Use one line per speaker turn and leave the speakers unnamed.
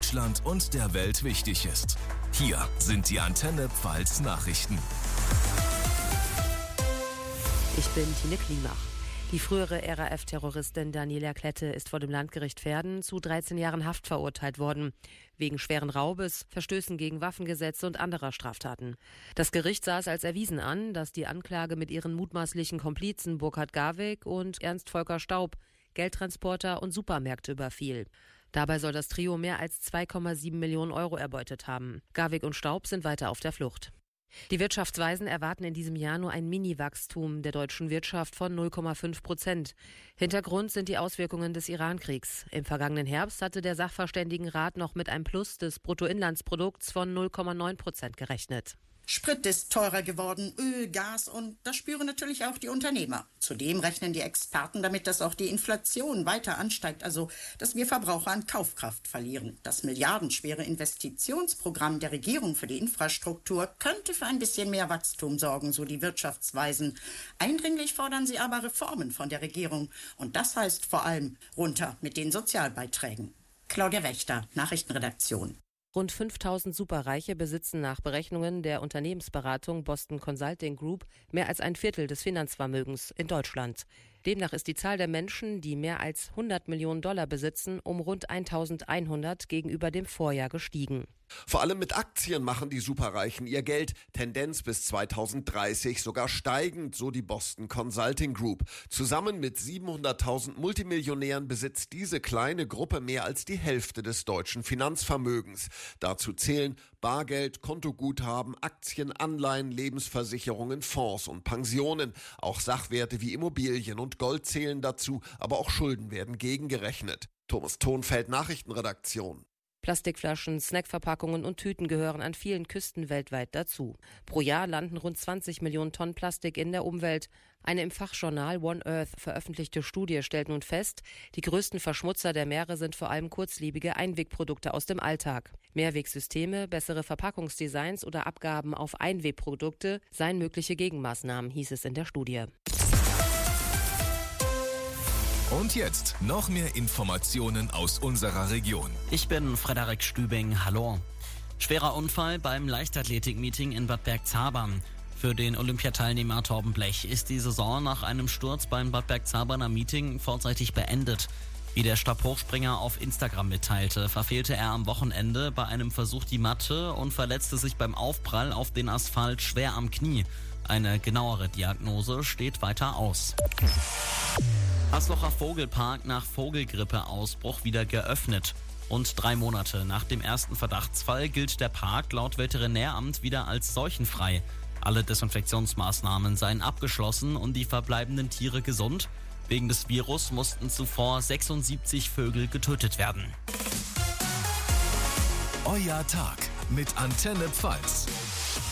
Deutschland und der Welt wichtig ist. Hier sind die Antenne Pfalz Nachrichten.
Ich bin Tine Klimach. Die frühere RAF-Terroristin Daniela Klette ist vor dem Landgericht Verden zu 13 Jahren Haft verurteilt worden. Wegen schweren Raubes, Verstößen gegen Waffengesetze und anderer Straftaten. Das Gericht sah es als erwiesen an, dass die Anklage mit ihren mutmaßlichen Komplizen Burkhard Garwig und Ernst Volker Staub Geldtransporter und Supermärkte überfiel. Dabei soll das Trio mehr als 2,7 Millionen Euro erbeutet haben. Garwig und Staub sind weiter auf der Flucht. Die Wirtschaftsweisen erwarten in diesem Jahr nur ein Mini-Wachstum der deutschen Wirtschaft von 0,5%. Hintergrund sind die Auswirkungen des Iran-Kriegs. Im vergangenen Herbst hatte der Sachverständigenrat noch mit einem Plus des Bruttoinlandsprodukts von 0,9% gerechnet.
Sprit ist teurer geworden, Öl, Gas und das spüren natürlich auch die Unternehmer. Zudem rechnen die Experten damit, dass auch die Inflation weiter ansteigt, also dass wir Verbraucher an Kaufkraft verlieren. Das milliardenschwere Investitionsprogramm der Regierung für die Infrastruktur könnte für ein bisschen mehr Wachstum sorgen, so die Wirtschaftsweisen. Eindringlich fordern sie aber Reformen von der Regierung und das heißt vor allem runter mit den Sozialbeiträgen. Claudia Wächter, Nachrichtenredaktion.
Rund 5000 Superreiche besitzen nach Berechnungen der Unternehmensberatung Boston Consulting Group mehr als ein Viertel des Finanzvermögens in Deutschland. Demnach ist die Zahl der Menschen, die mehr als 100 Millionen Dollar besitzen, um rund 1100 gegenüber dem Vorjahr gestiegen.
Vor allem mit Aktien machen die Superreichen ihr Geld. Tendenz bis 2030 sogar steigend, so die Boston Consulting Group. Zusammen mit 700.000 Multimillionären besitzt diese kleine Gruppe mehr als die Hälfte des deutschen Finanzvermögens. Dazu zählen Bargeld, Kontoguthaben, Aktien, Anleihen, Lebensversicherungen, Fonds und Pensionen. Auch Sachwerte wie Immobilien und Gold zählen dazu, aber auch Schulden werden gegengerechnet. Thomas Thonfeld, Nachrichtenredaktion.
Plastikflaschen, Snackverpackungen und Tüten gehören an vielen Küsten weltweit dazu. Pro Jahr landen rund 20 Millionen Tonnen Plastik in der Umwelt. Eine im Fachjournal One Earth veröffentlichte Studie stellt nun fest, die größten Verschmutzer der Meere sind vor allem kurzlebige Einwegprodukte aus dem Alltag. Mehrwegsysteme, bessere Verpackungsdesigns oder Abgaben auf Einwegprodukte seien mögliche Gegenmaßnahmen, hieß es in der Studie.
Und jetzt noch mehr Informationen aus unserer Region.
Ich bin Frederik Stübing, hallo. Schwerer Unfall beim Leichtathletik-Meeting in Bad Bergzabern. Für den Olympiateilnehmer Torben Blech ist die Saison nach einem Sturz beim Bad Bergzaberner Meeting vorzeitig beendet. Wie der Stabhochspringer auf Instagram mitteilte, verfehlte er am Wochenende bei einem Versuch die Matte und verletzte sich beim Aufprall auf den Asphalt schwer am Knie. Eine genauere Diagnose steht weiter aus. Haslocher Vogelpark nach Vogelgrippeausbruch wieder geöffnet. Rund 3 Monate nach dem ersten Verdachtsfall gilt der Park laut Veterinäramt wieder als seuchenfrei. Alle Desinfektionsmaßnahmen seien abgeschlossen und die verbleibenden Tiere gesund. Wegen des Virus mussten zuvor 76 Vögel getötet werden.
Euer Tag mit Antenne Pfalz.